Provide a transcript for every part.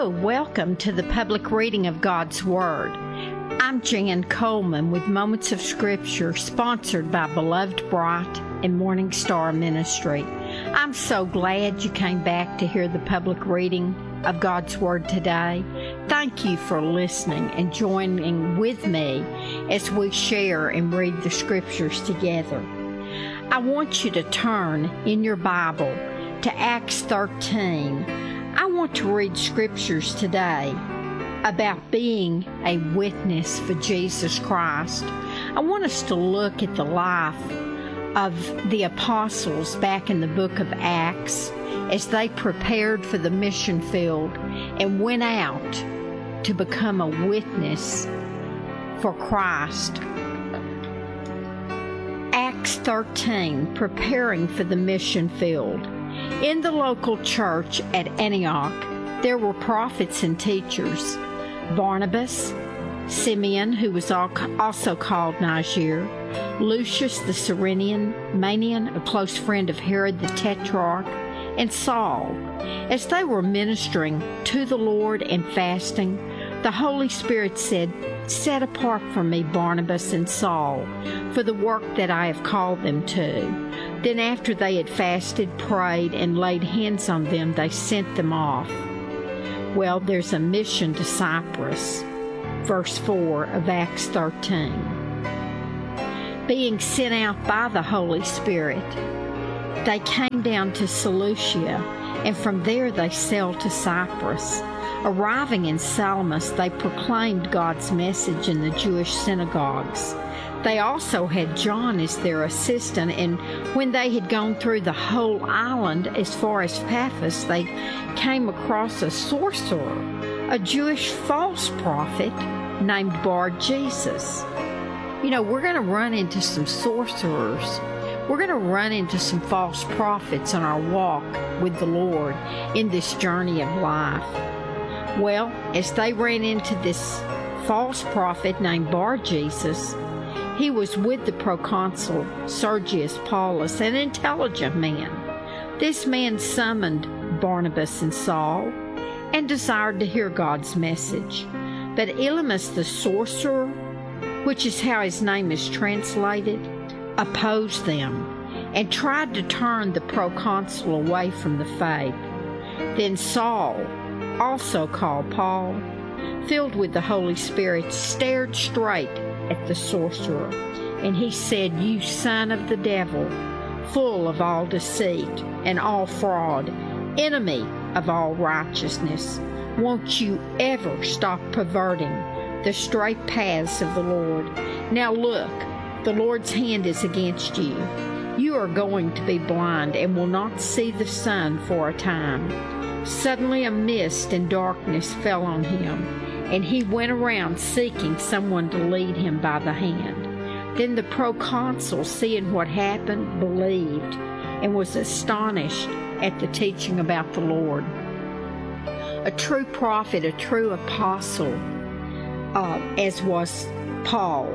Hello, welcome to the public reading of God's Word. I'm Jan Coleman with Moments of Scripture, sponsored by Beloved Bright and Morning Star Ministry. I'm so glad you came back to hear the public reading of God's Word today. Thank you for listening and joining with me as we share and read the Scriptures together. I want you to turn in your Bible to Acts 13. I want to read Scriptures today about being a witness for Jesus Christ. I want us to look at the life of the apostles back in the book of Acts as they prepared for the mission field and went out to become a witness for Christ. Acts 13, preparing for the mission field. In the local church at Antioch, there were prophets and teachers: Barnabas, Simeon, who was also called Niger, Lucius the Cyrenian, Manaen, a close friend of Herod the Tetrarch, and Saul. As they were ministering to the Lord and fasting, the Holy Spirit said, "Set apart for me Barnabas and Saul for the work that I have called them to." Then after they had fasted, prayed, and laid hands on them, they sent them off. Well, there's a mission to Cyprus. Verse 4 of Acts 13. Being sent out by the Holy Spirit, they came down to Seleucia, and from there they sailed to Cyprus. Arriving in Salamis, they proclaimed God's message in the Jewish synagogues. They also had John as their assistant, and when they had gone through the whole island as far as Paphos, they came across a sorcerer, a Jewish false prophet named Bar-Jesus. You know, we're going to run into some sorcerers. We're going to run into some false prophets on our walk with the Lord in this journey of life. Well, as they ran into this false prophet named Bar-Jesus, he was with the proconsul Sergius Paulus, an intelligent man. This man summoned Barnabas and Saul and desired to hear God's message. But Elymas the sorcerer, which is how his name is translated, opposed them and tried to turn the proconsul away from the faith. Then Saul, also called Paul, filled with the Holy Spirit, stared straight at the sorcerer, and he said, "You son of the devil, full of all deceit and all fraud, enemy of all righteousness, won't you ever stop perverting the straight paths of the Lord? Now look, the Lord's hand is against you. You are going to be blind and will not see the sun for a time." Suddenly a mist and darkness fell on him, and he went around seeking someone to lead him by the hand. Then the proconsul, seeing what happened, believed and was astonished at the teaching about the Lord. A true prophet, a true apostle, as was Paul,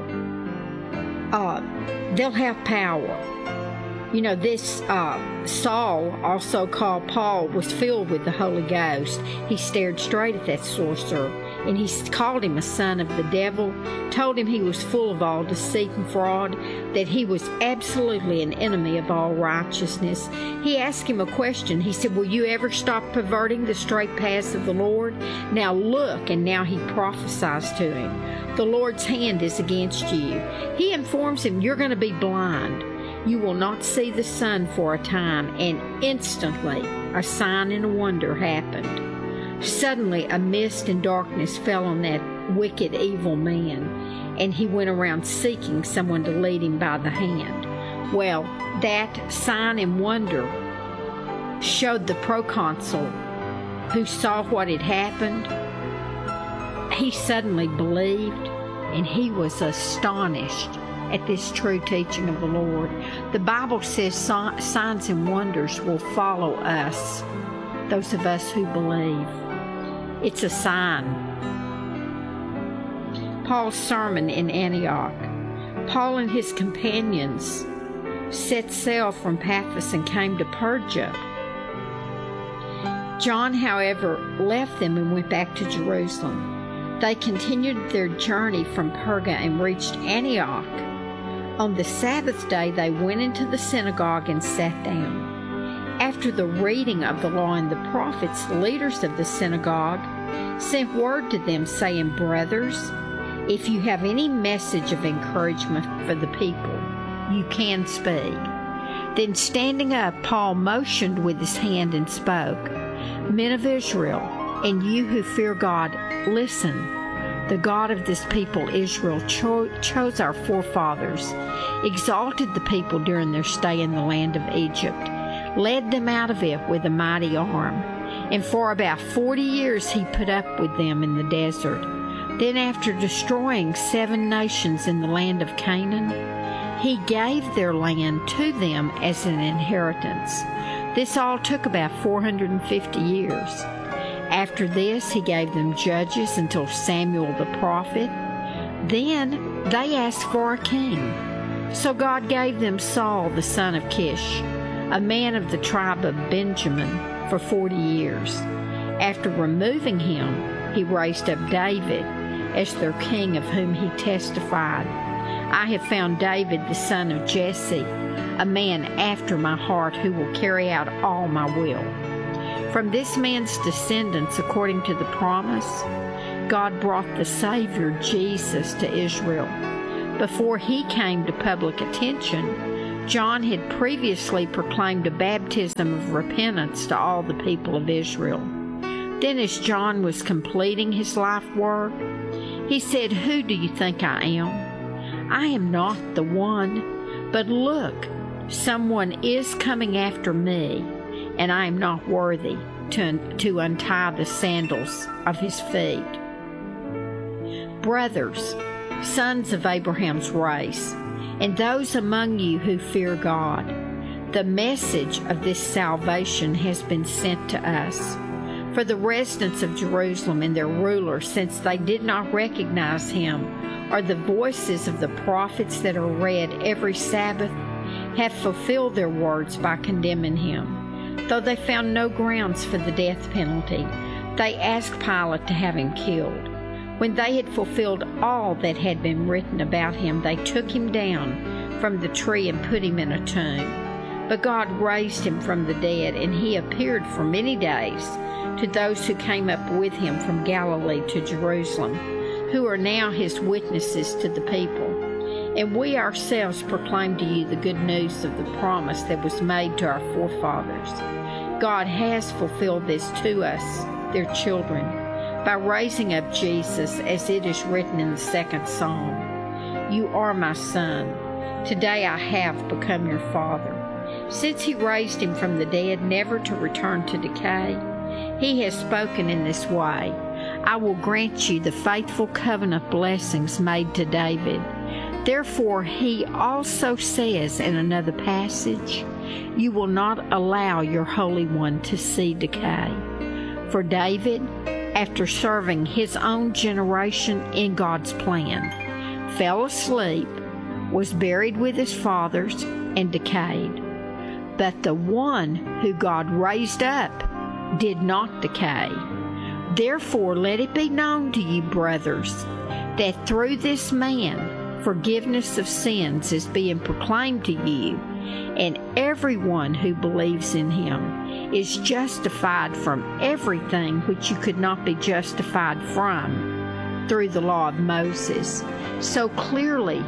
they'll have power. You know, this Saul, also called Paul, was filled with the Holy Ghost. He stared straight at that sorcerer, and he called him a son of the devil, told him he was full of all deceit and fraud, that he was absolutely an enemy of all righteousness. He asked him a question. He said, "Will you ever stop perverting the straight paths of the Lord? Now look," and now he prophesies to him, "The Lord's hand is against you." He informs him, "You're going to be blind. You will not see the sun for a time," and instantly a sign and a wonder happened. Suddenly a mist and darkness fell on that wicked, evil man, and he went around seeking someone to lead him by the hand. Well, that sign and wonder showed the proconsul, who saw what had happened. He suddenly believed, and he was astonished at this true teaching of the Lord. The Bible says signs and wonders will follow us, those of us who believe. It's a sign. Paul's sermon in Antioch. Paul and his companions set sail from Paphos and came to Perga. John, however, left them and went back to Jerusalem. They continued their journey from Perga and reached Antioch. On the Sabbath day, they went into the synagogue and sat down. After the reading of the law and the prophets, the leaders of the synagogue sent word to them, saying, "Brothers, if you have any message of encouragement for the people, you can speak." Then standing up, Paul motioned with his hand and spoke, "Men of Israel, and you who fear God, listen. The God of this people, Israel, chose our forefathers, exalted the people during their stay in the land of Egypt, led them out of it with a mighty arm, and for about 40 years he put up with them in the desert. Then after destroying 7 nations in the land of Canaan, he gave their land to them as an inheritance. This all took about 450 years. After this, he gave them judges until Samuel the prophet. Then they asked for a king. So God gave them Saul the son of Kish, a man of the tribe of Benjamin, for 40 years. After removing him, he raised up David as their king, of whom he testified, "I have found David the son of Jesse, a man after my heart, who will carry out all my will." From this man's descendants, according to the promise, God brought the Savior, Jesus, to Israel. Before he came to public attention, John had previously proclaimed a baptism of repentance to all the people of Israel. Then, as John was completing his life work, he said, "Who do you think I am? I am not the one, but look, someone is coming after me, and I am not worthy to untie the sandals of his feet." Brothers, sons of Abraham's race, and those among you who fear God, the message of this salvation has been sent to us. For the residents of Jerusalem and their ruler, since they did not recognize him, or the voices of the prophets that are read every Sabbath, have fulfilled their words by condemning him. Though they found no grounds for the death penalty, they asked Pilate to have him killed. When they had fulfilled all that had been written about him, they took him down from the tree and put him in a tomb. But God raised him from the dead, and he appeared for many days to those who came up with him from Galilee to Jerusalem, who are now his witnesses to the people. And we ourselves proclaim to you the good news of the promise that was made to our forefathers. God has fulfilled this to us, their children, by raising up Jesus, as it is written in the 2nd Psalm, "You are my son. Today I have become your father." Since he raised him from the dead, never to return to decay, he has spoken in this way, "I will grant you the faithful covenant blessings made to David." Therefore, he also says in another passage, "You will not allow your Holy One to see decay." For David, after serving his own generation in God's plan, fell asleep, was buried with his fathers, and decayed. But the one who God raised up did not decay. Therefore, let it be known to you, brothers, that through this man forgiveness of sins is being proclaimed to you, and everyone who believes in him is justified from everything which you could not be justified from through the law of Moses. So clearly,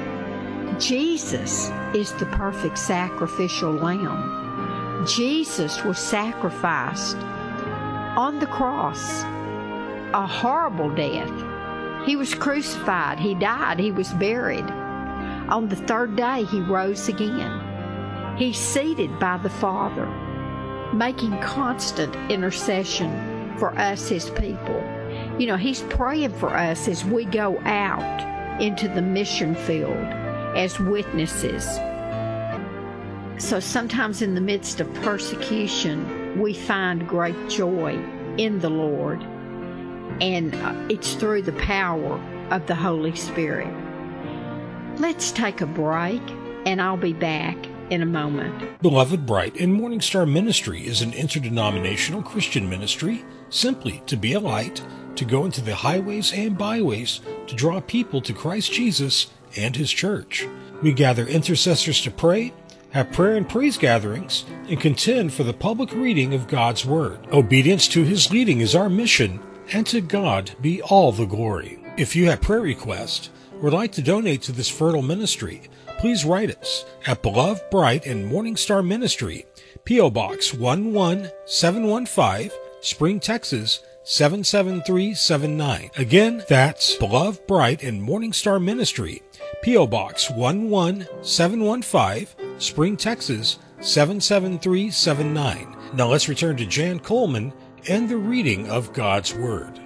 Jesus is the perfect sacrificial lamb. Jesus was sacrificed on the cross, a horrible death. He was crucified, he died, he was buried. On the 3rd day, he rose again. He's seated by the Father, making constant intercession for us, his people. You know, he's praying for us as we go out into the mission field as witnesses. So sometimes in the midst of persecution, we find great joy in the Lord. And it's through the power of the Holy Spirit. Let's take a break, and I'll be back in a moment. Beloved Bright and Morning Star Ministry is an interdenominational Christian ministry, simply to be a light, to go into the highways and byways to draw people to Christ Jesus and His church. We gather intercessors to pray, have prayer and praise gatherings, and contend for the public reading of God's Word. Obedience to His leading is our mission, and to God be all the glory. If you have prayer requests or would like to donate to this fertile ministry, please write us at Beloved Bright and Morning Star Ministry, P.O. Box 11715, Spring, Texas 77379. Again, that's Beloved Bright and Morning Star Ministry, P.O. Box 11715, Spring, Texas 77379. Now let's return to Jan Coleman and the reading of God's Word.